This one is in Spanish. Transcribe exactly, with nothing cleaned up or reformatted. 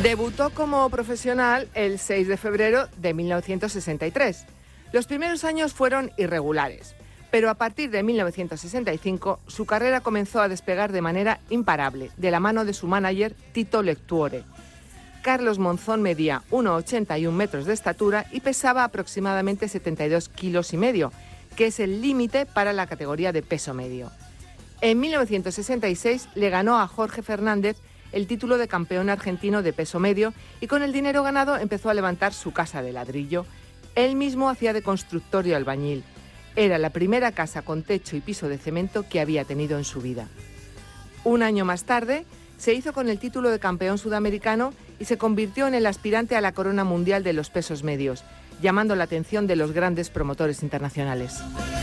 Debutó como profesional el seis de febrero de mil novecientos sesenta y tres. Los primeros años fueron irregulares, pero a partir de mil novecientos sesenta y cinco su carrera comenzó a despegar de manera imparable, de la mano de su manager Tito Lectuore. Carlos Monzón medía uno coma ochenta y un metros de estatura y pesaba aproximadamente setenta y dos kilos y medio, que es el límite para la categoría de peso medio. En mil novecientos sesenta y seis le ganó a Jorge Fernández el título de campeón argentino de peso medio y con el dinero ganado empezó a levantar su casa de ladrillo. Él mismo hacía de constructor y albañil. Era la primera casa con techo y piso de cemento que había tenido en su vida. Un año más tarde se hizo con el título de campeón sudamericano y se convirtió en el aspirante a la corona mundial de los pesos medios, llamando la atención de los grandes promotores internacionales.